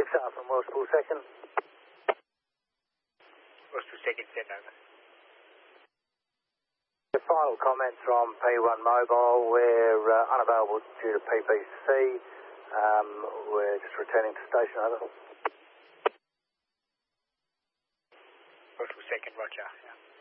from Welshpool second. Welshpool second, send over. The final comments from P1 Mobile. We're unavailable due to PPC. We're just returning to station, over. Welshpool second, roger. Yeah.